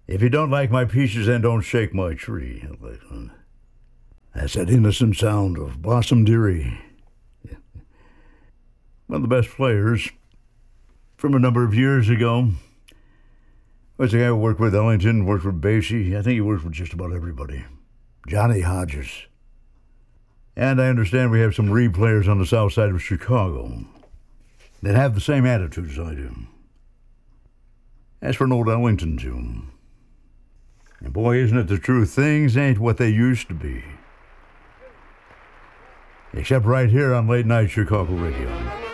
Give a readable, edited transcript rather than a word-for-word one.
If you don't like my peaches, then don't shake my tree. That's that innocent sound of Blossom Dearie. One of the best players from a number of years ago was the guy who worked with Ellington, worked with Basie. I think he worked with just about everybody. Johnny Hodges. And I understand we have some Reed players on the south side of Chicago that have the same attitude as I do. As for an old Ellington tune. And boy, isn't it the truth? Things ain't what they used to be. Except right here on Late Night Chicago Radio.